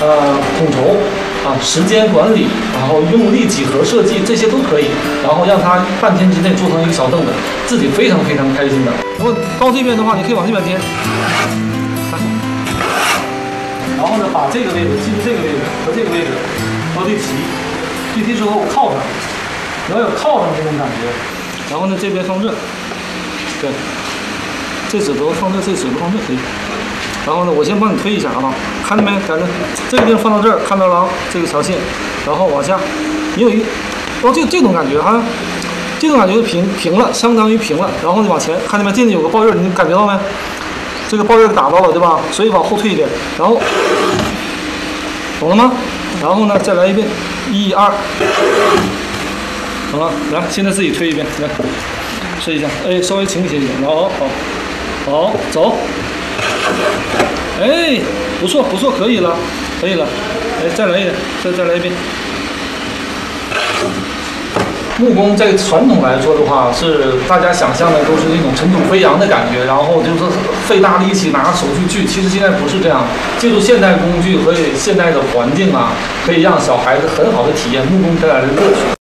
统筹时间管理，然后用力几何设计这些都可以，然后让他半天之内做成一个小凳子，自己非常非常开心的。如果到这边的话，你可以往这边颠，然后呢，把这个位置记住，这个位置和这个位置要对齐，对齐之后靠上，你要有靠上这种感觉。然后呢，这边放这，对，这指头放这，这指头放这可以。然后呢，我先帮你推一下啊，看见没？看着这个地方放到这儿，看到了啊，这个条线，然后往下，你有一，然后这种感觉哈，这种感觉就平了，相当于平了。然后你往前，看见没？这里有个抱印，你感觉到没？这个抱印打到了，对吧？所以往后退一点，然后懂了吗？然后呢，再来一遍，1、2，好了，来，现在自己推一遍，来试一下，哎，稍微倾斜一点，好，走。哎，不错，可以了，哎，再来一点，再来一遍。木工在传统来说的话，是大家想象的都是那种尘土飞扬的感觉，然后就是费大力气拿手去锯。其实现在不是这样，借助现代工具和现代的环境可以让小孩子很好的体验木工带来的乐趣。